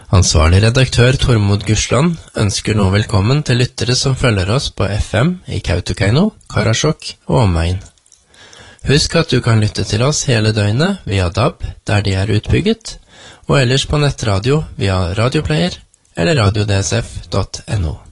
Ansvarlig redaktør Tormod Gursland ønsker nå velkommen til lyttere som følger oss på FM i Kautokeino, Karasjok og omegn. Husk at du kan lytte til oss hele døgnet via DAB, der de er utbygget, og ellers på nettradio via radioplayer eller radiodsf.no.